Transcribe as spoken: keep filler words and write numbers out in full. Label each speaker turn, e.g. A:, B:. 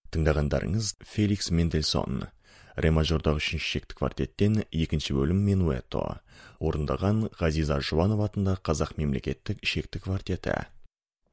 A: Тыңдағандарыңыз Феликс Мендельсон, ре мажордағы үшінші шекті квартеттен екінші бөлім минуэтто, орындаған Ғазиза Жұбанова атындағы Қазақ мемлекеттік шекті квартеті.